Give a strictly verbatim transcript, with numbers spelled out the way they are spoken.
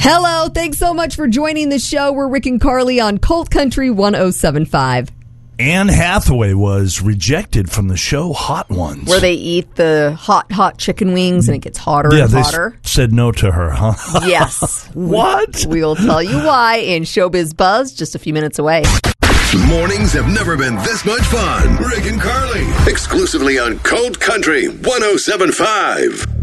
Hello, thanks so much for joining the show. We're Rick and Carly on Colt Country one oh seven point five. Anne Hathaway was rejected from the show Hot Ones. Where they eat the hot, hot chicken wings and it gets hotter yeah, and they hotter. S- said no to her, huh? Yes. What? We'll tell you why in Showbiz Buzz just a few minutes away. Mornings have never been this much fun. Rick and Carly, exclusively on Colt Country one oh seven point five.